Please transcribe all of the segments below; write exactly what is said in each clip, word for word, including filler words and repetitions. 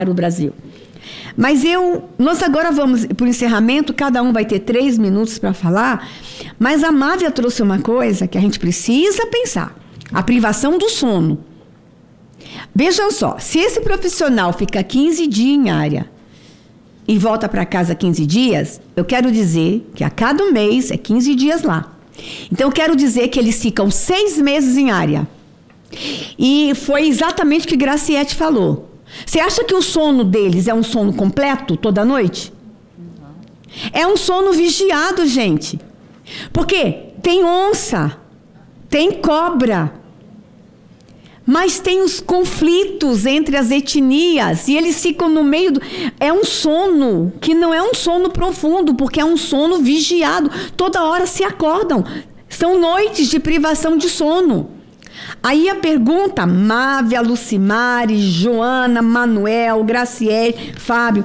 o Brasil. Mas eu, nós agora vamos para o encerramento, cada um vai ter três minutos para falar, mas a Mávia trouxe uma coisa que a gente precisa pensar, a privação do sono. Vejam só, se esse profissional fica quinze dias em área e volta para casa quinze dias, eu quero dizer que a cada mês é quinze dias lá. Então, eu quero dizer que eles ficam seis meses em área. E foi exatamente o que Graciete falou. Você acha que o sono deles é um sono completo toda noite? Não. É um sono vigiado, gente. Porque tem onça, tem cobra, mas tem os conflitos entre as etnias e eles ficam no meio do... É um sono que não é um sono profundo, porque é um sono vigiado. Toda hora se acordam. São noites de privação de sono. Aí a pergunta, Mávia, Lucimari, Joana, Manuel, Graciele, Fábio,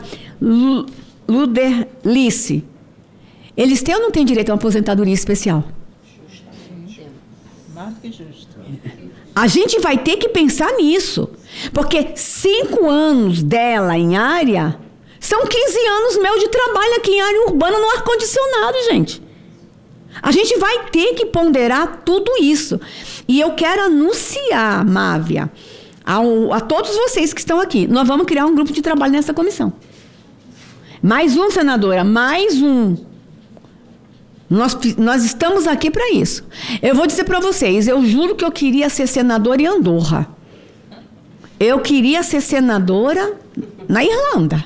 Luderlice, eles têm ou não têm direito a uma aposentadoria especial? Justamente. Mais que justo. A gente vai ter que pensar nisso, porque cinco anos dela em área são quinze anos meu de trabalho aqui em área urbana no ar-condicionado, gente. A gente vai ter que ponderar tudo isso. E eu quero anunciar, Mávia, ao, a todos vocês que estão aqui, nós vamos criar um grupo de trabalho nessa comissão. Mais um, senadora, mais um. Nós, nós estamos aqui para isso. Eu vou dizer para vocês, eu juro que eu queria ser senadora em Andorra. Eu queria ser senadora na Irlanda.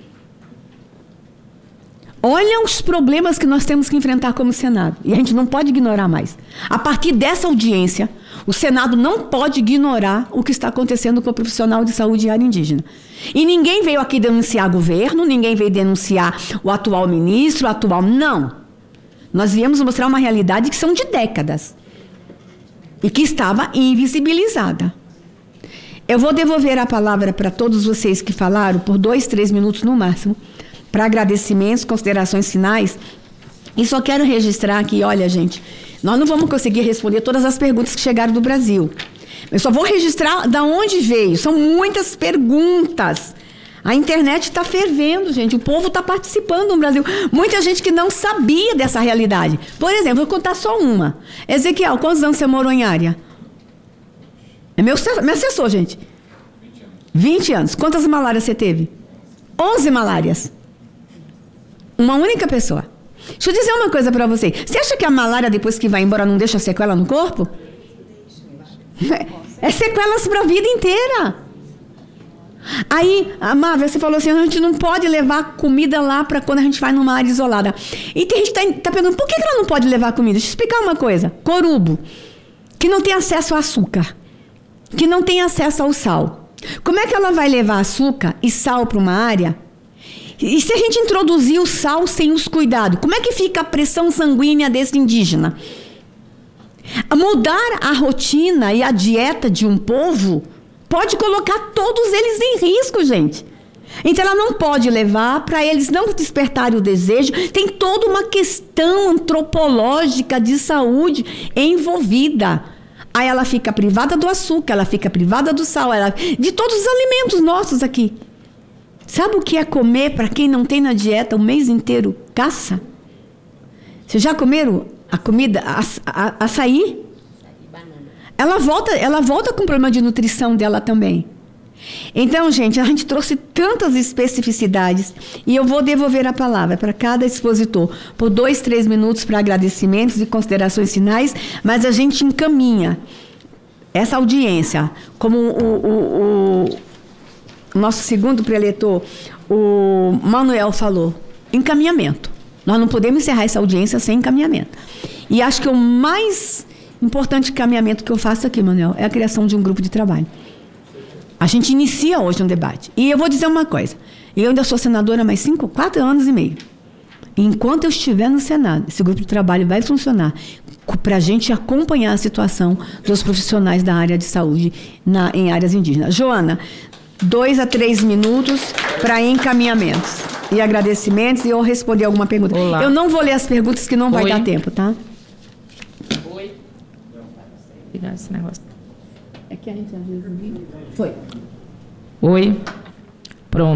Olha os problemas que nós temos que enfrentar como Senado. E a gente não pode ignorar mais. A partir dessa audiência, o Senado não pode ignorar o que está acontecendo com o profissional de saúde e área indígena. E ninguém veio aqui denunciar governo, ninguém veio denunciar o atual ministro, o atual... Não. Nós viemos mostrar uma realidade que são de décadas. E que estava invisibilizada. Eu vou devolver a palavra para todos vocês que falaram, por dois, três minutos no máximo, para agradecimentos, considerações finais. E só quero registrar aqui, olha, gente, nós não vamos conseguir responder todas as perguntas que chegaram do Brasil. Eu só vou registrar de onde veio. São muitas perguntas. A internet está fervendo, gente. O povo está participando no Brasil. Muita gente que não sabia dessa realidade. Por exemplo, vou contar só uma. Ezequiel, quantos anos você morou em área? É meu, meu assessor, gente. vinte anos. Quantas malárias você teve? onze malárias. Uma única pessoa. Deixa eu dizer uma coisa para você. Você acha que a malária, depois que vai embora, não deixa sequela no corpo? É sequelas para a vida inteira. Aí, a Mávia, você falou assim, a gente não pode levar comida lá para quando a gente vai numa área isolada. E tem gente que está tá perguntando, por que ela não pode levar comida? Deixa eu explicar uma coisa. Corubo, que não tem acesso ao açúcar, que não tem acesso ao sal. Como é que ela vai levar açúcar e sal para uma área? E se a gente introduzir o sal sem os cuidados, como é que fica a pressão sanguínea desse indígena? Mudar a rotina e a dieta de um povo pode colocar todos eles em risco, gente. Então, ela não pode levar para eles não despertarem o desejo. Tem toda uma questão antropológica de saúde envolvida. Aí ela fica privada do açúcar, ela fica privada do sal, ela, de todos os alimentos nossos aqui. Sabe o que é comer para quem não tem na dieta o mês inteiro? Caça. Vocês já comeram a comida, a, a, açaí? Ela volta, ela volta com problema de nutrição dela também. Então, gente, a gente trouxe tantas especificidades e eu vou devolver a palavra para cada expositor por dois, três minutos para agradecimentos e considerações finais, mas a gente encaminha essa audiência, como o, o, o nosso segundo preletor, o Manuel, falou, encaminhamento. Nós não podemos encerrar essa audiência sem encaminhamento. E acho que o mais importante encaminhamento que eu faço aqui, Manuel, é a criação de um grupo de trabalho. A gente inicia hoje um debate. E eu vou dizer uma coisa. Eu ainda sou senadora há mais cinco, quatro anos e meio. E enquanto eu estiver no Senado, esse grupo de trabalho vai funcionar para a gente acompanhar a situação dos profissionais da área de saúde na, em áreas indígenas. Joana, dois a três minutos para encaminhamentos e agradecimentos e eu responder alguma pergunta. Olá. Eu não vou ler as perguntas que não vai Oi. dar tempo, tá? Oi. Pegar esse negócio. É que a gente às vezes... Foi. Oi.